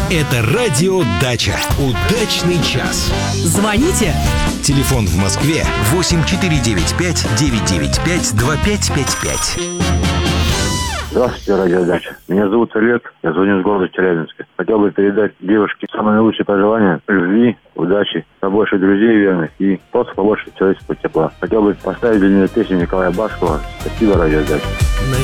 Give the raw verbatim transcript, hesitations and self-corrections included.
Это радио «Дача». Удачный час. Звоните. Телефон в Москве восемь четыре девять пять девять девять пять два пять пять пять. Здравствуйте, радиодача. Меня зовут Олег, я звоню из города Челябинска. Хотел бы передать девушке самые лучшие пожелания, любви, удачи, побольше друзей верных и просто побольше человеческого тепла. Хотел бы поставить для нее песню Николая Баскова. Спасибо, радиодача.